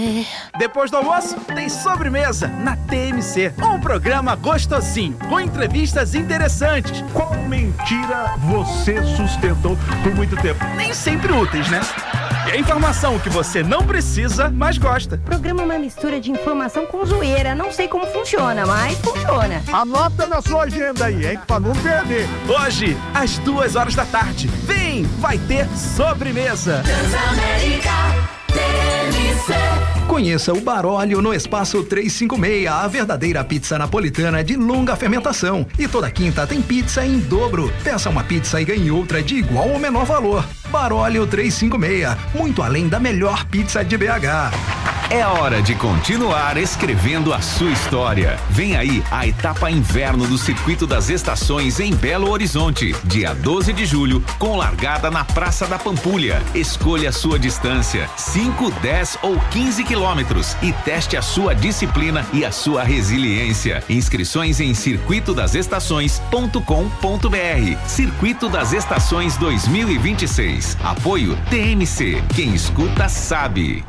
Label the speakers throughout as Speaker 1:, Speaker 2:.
Speaker 1: Depois do almoço, tem sobremesa na TMC. Um programa gostosinho, com entrevistas interessantes.
Speaker 2: Qual mentira você sustentou por muito tempo?
Speaker 1: Nem sempre úteis, né? E a informação que você não precisa, mas gosta.
Speaker 3: O programa é uma mistura de informação com zoeira. Não sei como funciona, mas funciona.
Speaker 2: Anota na sua agenda aí, hein? Pra não perder.
Speaker 1: Hoje, às 2h da tarde. Vem, vai ter sobremesa.
Speaker 4: Transamérica TMC.
Speaker 5: Conheça o Baróleo no Espaço 356, a verdadeira pizza napolitana de longa fermentação. E toda quinta tem pizza em dobro. Peça uma pizza e ganhe outra de igual ou menor valor. Baróleo 356, muito além da melhor pizza de BH.
Speaker 6: É hora de continuar escrevendo a sua história. Vem aí a etapa inverno do Circuito das Estações em Belo Horizonte, dia 12 de julho, com largada na Praça da Pampulha. Escolha a sua distância, 5, 10 ou 15 quilômetros e teste a sua disciplina e a sua resiliência. Inscrições em circuitodasestações.com.br. Circuito das Estações 2026. Apoio TMC. Quem escuta sabe.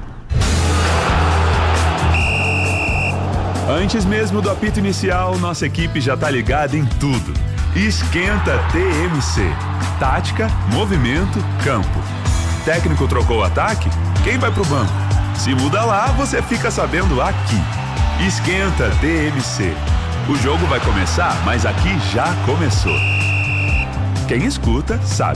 Speaker 7: Antes mesmo do apito inicial, nossa equipe já tá ligada em tudo. Esquenta TMC. Tática, movimento, campo. Técnico trocou o ataque? Quem vai pro banco? Se muda lá, você fica sabendo aqui. Esquenta TMC. O jogo vai começar, mas aqui já começou. Quem escuta, sabe.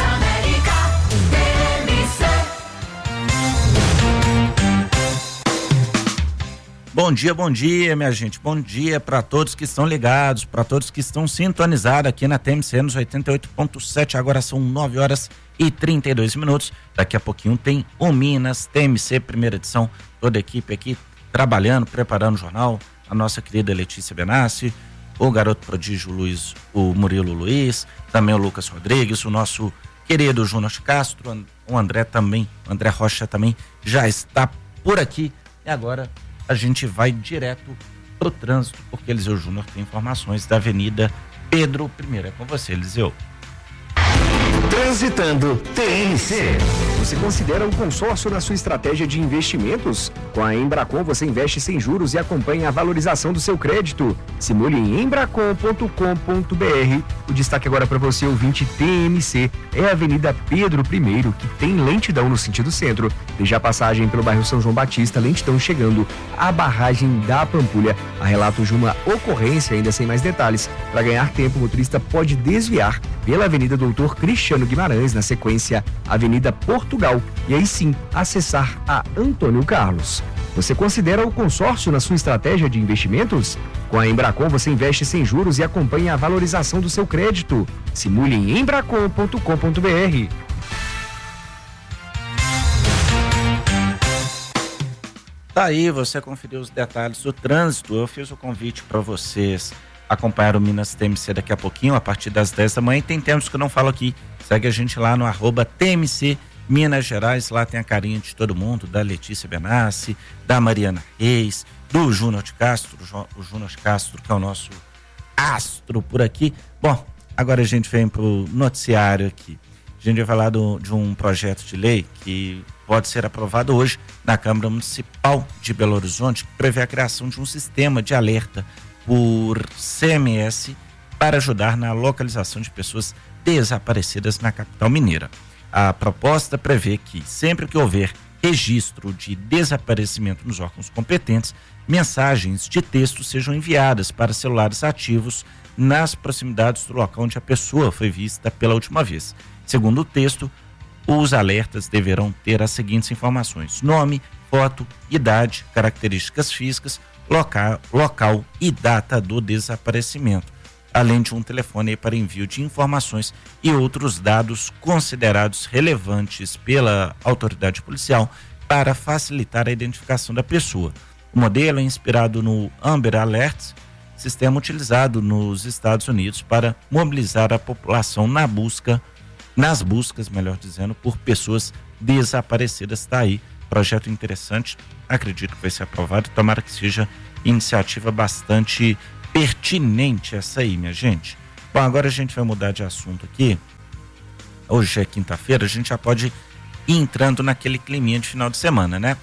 Speaker 8: Bom dia, minha gente. Bom dia para todos que estão ligados, para todos que estão sintonizados aqui na TMC nos 88.7. Agora são 9h32. Daqui a pouquinho tem o Minas TMC, primeira edição. Toda a equipe aqui trabalhando, preparando o jornal. A nossa querida Letícia Benassi, o garoto prodígio o Murilo Luiz, também o Lucas Rodrigues, o nosso querido Júnior Castro, o André Rocha também já está por aqui. E agora a gente vai direto pro trânsito, porque Eliseu Júnior tem informações da Avenida Pedro I. É com você, Eliseu.
Speaker 9: Transitando TMC. Você considera o consórcio na sua estratégia de investimentos? Com a Embracon você investe sem juros e acompanha a valorização do seu crédito. Simule em embracon.com.br. O destaque agora para você, ouvinte TMC, é a Avenida Pedro I, que tem lentidão no sentido centro. Desde a passagem pelo bairro São João Batista, lentidão chegando à barragem da Pampulha. Há relatos de uma ocorrência, ainda sem mais detalhes. Para ganhar tempo, o motorista pode desviar pela Avenida Doutor Cristiano Guimarães, na sequência Avenida Portugal, e aí sim acessar a Antônio Carlos. Você considera o consórcio na sua estratégia de investimentos? Com a Embracon você investe sem juros e acompanha a valorização do seu crédito. Simule em embracon.com.br.
Speaker 8: Tá aí, você conferiu os detalhes do trânsito. Eu fiz o convite para vocês acompanhar o Minas TMC daqui a pouquinho, a partir das 10 da manhã. E tem tempos que eu não falo aqui. Segue a gente lá no @TMC Minas Gerais. Lá tem a carinha de todo mundo, da Letícia Benassi, da Mariana Reis, do Júnior de Castro, o Júnior Castro, que é o nosso astro por aqui. Bom, agora a gente vem pro noticiário aqui. A gente vai falar de um projeto de lei que pode ser aprovado hoje na Câmara Municipal de Belo Horizonte, que prevê a criação de um sistema de alerta por CMS para ajudar na localização de pessoas desaparecidas na capital mineira. A proposta prevê que, sempre que houver registro de desaparecimento nos órgãos competentes, mensagens de texto sejam enviadas para celulares ativos nas proximidades do local onde a pessoa foi vista pela última vez. Segundo o texto, os alertas deverão ter as seguintes informações: nome, foto, idade, características físicas, local e data do desaparecimento, além de um telefone para envio de informações e outros dados considerados relevantes pela autoridade policial para facilitar a identificação da pessoa. O modelo é inspirado no Amber Alert, sistema utilizado nos Estados Unidos para mobilizar a população nas buscas, por pessoas desaparecidas. Está aí, projeto interessante, acredito que vai ser aprovado, tomara que seja iniciativa bastante pertinente essa aí, minha gente. Bom, agora a gente vai mudar de assunto aqui. Hoje é quinta-feira, a gente já pode ir entrando naquele climinha de final de semana, né?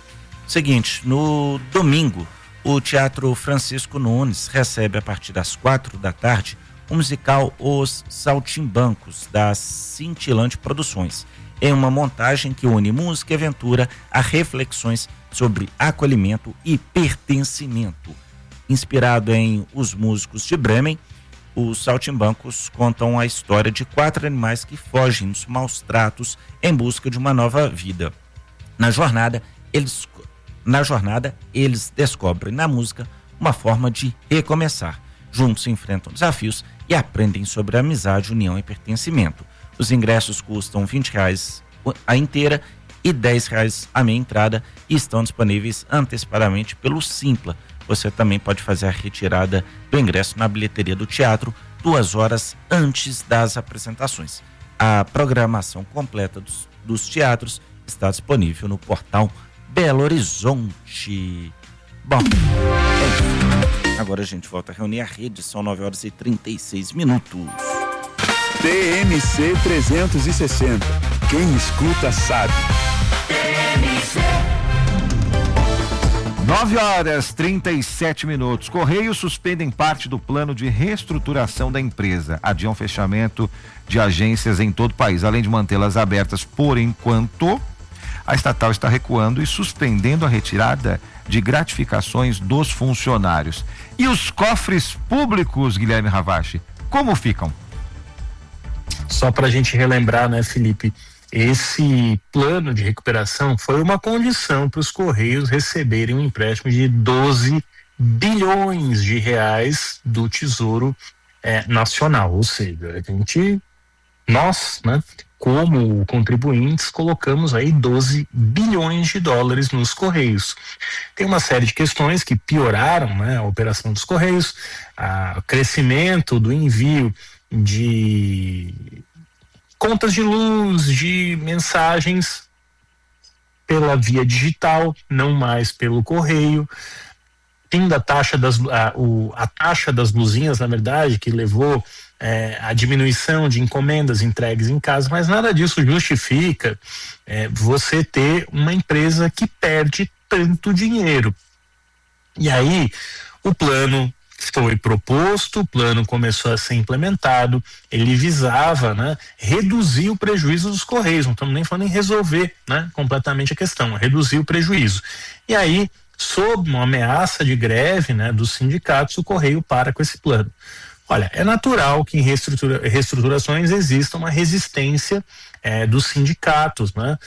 Speaker 8: Seguinte, no domingo, o Teatro Francisco Nunes recebe a partir das 4 da tarde o musical Os Saltimbancos, da Cintilante Produções, em uma montagem que une música e aventura a reflexões sobre acolhimento e pertencimento. Inspirado em Os Músicos de Bremen, os Saltimbancos contam a história de 4 animais que fogem dos maus tratos em busca de uma nova vida. Na jornada, eles descobrem na música uma forma de recomeçar. Juntos enfrentam desafios e aprendem sobre amizade, união e pertencimento. Os ingressos custam R$20 a inteira e R$10 a meia entrada e estão disponíveis antecipadamente pelo Simpla. Você também pode fazer a retirada do ingresso na bilheteria do teatro 2 horas antes das apresentações. A programação completa dos teatros está disponível no portal Belo Horizonte. Bom, é isso. Agora a gente volta a reunir a rede, são 9h36.
Speaker 7: TMC 360. Quem escuta sabe.
Speaker 4: TMC.
Speaker 10: 9h37. Correios suspendem parte do plano de reestruturação da empresa. Adiam fechamento de agências em todo o país, além de mantê-las abertas por enquanto. A estatal está recuando e suspendendo a retirada de gratificações dos funcionários. E os cofres públicos, Guilherme Ravache, como ficam?
Speaker 11: Só para a gente relembrar, né, Felipe, esse plano de recuperação foi uma condição para os Correios receberem um empréstimo de 12 bilhões de reais do Tesouro Nacional, ou seja, nós, né, como contribuintes, colocamos aí 12 bilhões de dólares nos Correios. Tem uma série de questões que pioraram, né, a operação dos Correios, o crescimento do envio de contas de luz, de mensagens pela via digital, não mais pelo correio. Fim da taxa a taxa das luzinhas, na verdade, que levou a diminuição de encomendas entregues em casa, mas nada disso justifica você ter uma empresa que perde tanto dinheiro. E aí o plano foi proposto, o plano começou a ser implementado, ele visava, né, reduzir o prejuízo dos Correios, não estamos nem falando em resolver, né, completamente a questão, reduzir o prejuízo. E aí, sob uma ameaça de greve, né, dos sindicatos, o Correio para com esse plano. Olha, é natural que em reestruturações exista uma resistência dos sindicatos, né,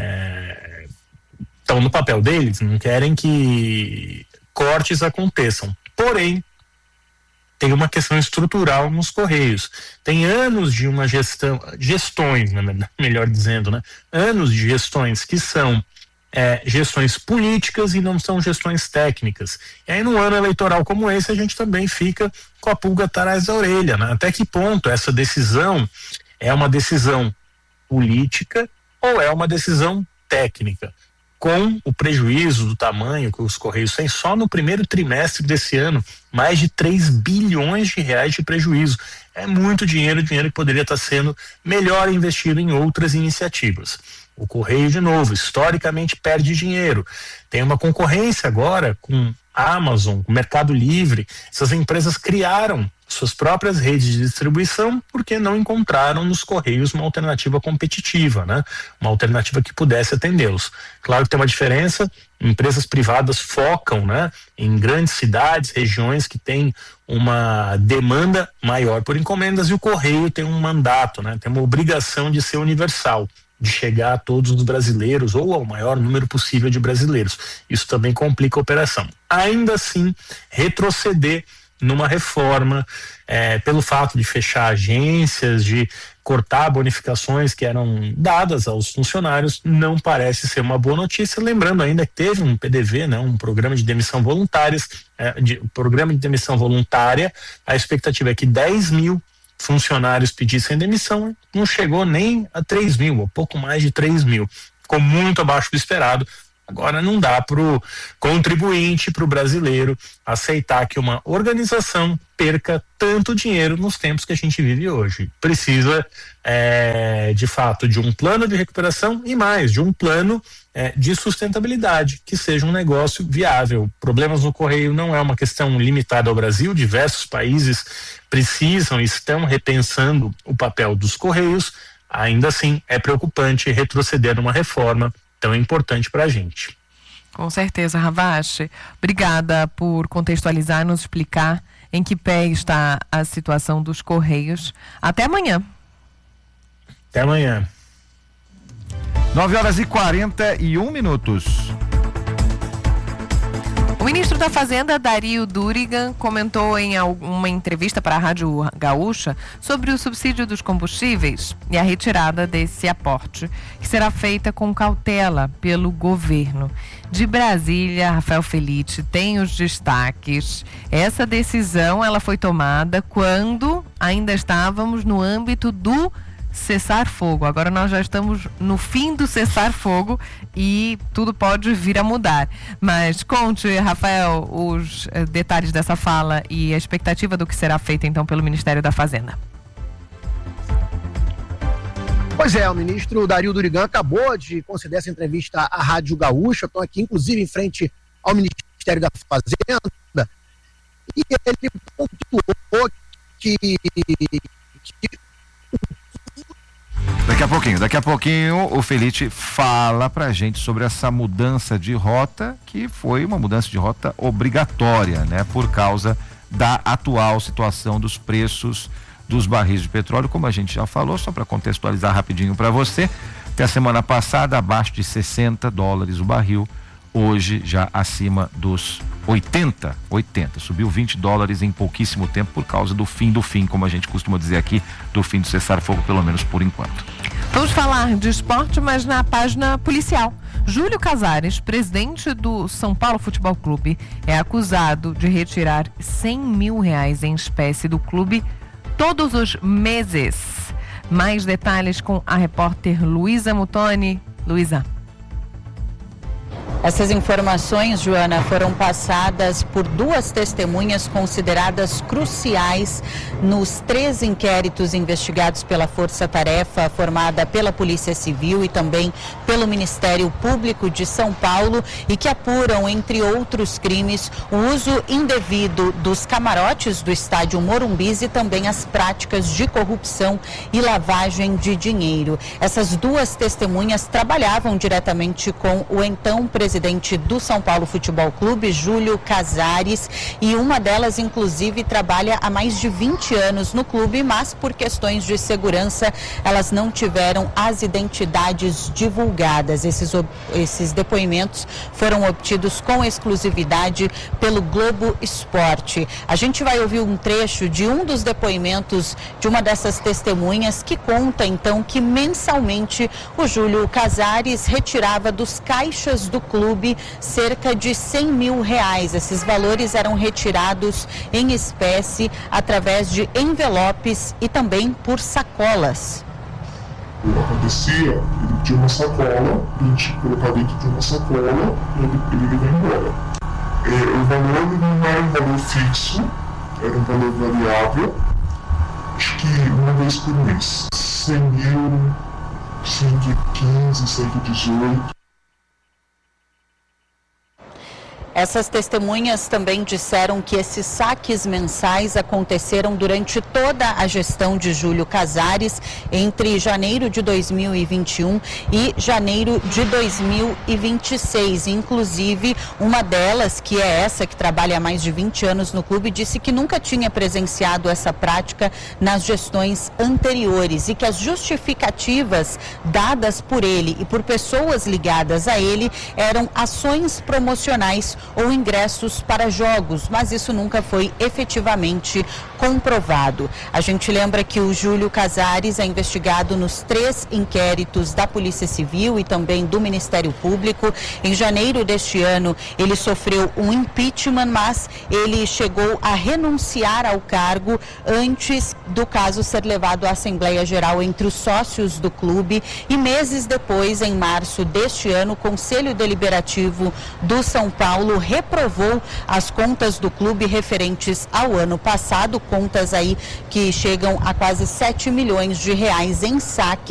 Speaker 11: estão no papel deles, não querem que cortes aconteçam, porém, tem uma questão estrutural nos Correios. Tem anos de uma gestões, melhor dizendo, né? Anos de gestões que são gestões políticas e não são gestões técnicas. E aí, num ano eleitoral como esse, a gente também fica com a pulga atrás da orelha, né? Até que ponto essa decisão é uma decisão política ou é uma decisão técnica? Com o prejuízo do tamanho que os Correios têm, só no primeiro trimestre desse ano, mais de 3 bilhões de reais de prejuízo. É muito dinheiro que poderia estar sendo melhor investido em outras iniciativas. O Correio, de novo, historicamente perde dinheiro. Tem uma concorrência agora com a Amazon, com o Mercado Livre. Essas empresas criaram suas próprias redes de distribuição porque não encontraram nos Correios uma alternativa competitiva, né? Uma alternativa que pudesse atendê-los. Claro que tem uma diferença, empresas privadas focam, né, em grandes cidades, regiões que têm uma demanda maior por encomendas, e o Correio tem um mandato, né, tem uma obrigação de ser universal, de chegar a todos os brasileiros ou ao maior número possível de brasileiros. Isso também complica a operação. Ainda assim, retroceder numa reforma, pelo fato de fechar agências, de cortar bonificações que eram dadas aos funcionários, não parece ser uma boa notícia. Lembrando ainda que teve um PDV, né, um programa de demissão voluntária, a expectativa é que 10 mil funcionários pedissem demissão, não chegou nem a 3 mil, ou pouco mais de 3 mil. Ficou muito abaixo do esperado. Agora não dá para o contribuinte, para o brasileiro, aceitar que uma organização perca tanto dinheiro nos tempos que a gente vive hoje. Precisa, de fato, de um plano de recuperação e mais, de um plano de sustentabilidade, que seja um negócio viável. Problemas no Correio não é uma questão limitada ao Brasil, diversos países precisam e estão repensando o papel dos Correios. Ainda assim, é preocupante retroceder numa reforma tão importante para a gente.
Speaker 12: Com certeza, Ravache. Obrigada por contextualizar, nos explicar em que pé está a situação dos Correios. Até amanhã.
Speaker 11: Até amanhã.
Speaker 10: 9h41.
Speaker 12: O ministro da Fazenda, Dario Durigan, comentou em uma entrevista para a Rádio Gaúcha sobre o subsídio dos combustíveis e a retirada desse aporte, que será feita com cautela pelo governo. De Brasília, Rafael Felite tem os destaques. Essa decisão ela foi tomada quando ainda estávamos no âmbito do cessar-fogo. Agora nós já estamos no fim do cessar-fogo e tudo pode vir a mudar. Mas conte, Rafael, os detalhes dessa fala e a expectativa do que será feito então pelo Ministério da Fazenda.
Speaker 13: Pois é, o ministro Dario Durigan acabou de conceder essa entrevista à Rádio Gaúcha. Estou aqui, inclusive, em frente ao Ministério da Fazenda, e ele pontuou que
Speaker 10: Daqui a pouquinho o Felite fala pra gente sobre essa mudança de rota, que foi uma mudança de rota obrigatória, né? Por causa da atual situação dos preços dos barris de petróleo, como a gente já falou, só para contextualizar rapidinho para você, até a semana passada abaixo de $60 o barril, hoje já acima dos 80, subiu $20 em pouquíssimo tempo por causa do fim, como a gente costuma dizer aqui, do fim do cessar-fogo, pelo menos por enquanto.
Speaker 12: Vamos falar de esporte, mas na página policial. Júlio Casares, presidente do São Paulo Futebol Clube, é acusado de retirar R$100 mil em espécie do clube todos os meses. Mais detalhes com a repórter Luísa Mutoni. Luísa.
Speaker 14: Essas informações, Joana, foram passadas por duas testemunhas consideradas cruciais nos 3 inquéritos investigados pela Força Tarefa, formada pela Polícia Civil e também pelo Ministério Público de São Paulo, e que apuram, entre outros crimes, o uso indevido dos camarotes do estádio Morumbis e também as práticas de corrupção e lavagem de dinheiro. Essas duas testemunhas trabalhavam diretamente com o então presidente do São Paulo Futebol Clube, Júlio Casares, e uma delas, inclusive, trabalha há mais de 20 anos no clube, mas por questões de segurança, elas não tiveram as identidades divulgadas. Esses depoimentos foram obtidos com exclusividade pelo Globo Esporte. A gente vai ouvir um trecho de um dos depoimentos de uma dessas testemunhas que conta, então, que mensalmente o Júlio Casares retirava dos caixas do clube cerca de R$100 mil. Esses valores eram retirados em espécie através de envelopes e também por sacolas.
Speaker 15: Acontecia, ele tinha uma sacola, a gente colocava dentro de uma sacola e ele vai embora. O valor não era um valor fixo, era um valor variável, acho que uma vez por mês. 100 mil, 115, 118.
Speaker 14: Essas testemunhas também disseram que esses saques mensais aconteceram durante toda a gestão de Júlio Casares, entre janeiro de 2021 e janeiro de 2026. Inclusive, uma delas, que é essa que trabalha há mais de 20 anos no clube, disse que nunca tinha presenciado essa prática nas gestões anteriores e que as justificativas dadas por ele e por pessoas ligadas a ele eram ações promocionais ou ingressos para jogos, mas isso nunca foi efetivamente comprovado. A gente lembra que o Júlio Casares é investigado nos 3 inquéritos da Polícia Civil e também do Ministério Público. Em janeiro deste ano, ele sofreu um impeachment, mas ele chegou a renunciar ao cargo antes do caso ser levado à Assembleia Geral entre os sócios do clube, e meses depois, em março deste ano, o Conselho Deliberativo do São Paulo reprovou as contas do clube referentes ao ano passado, contas aí que chegam a quase 7 milhões de reais em saque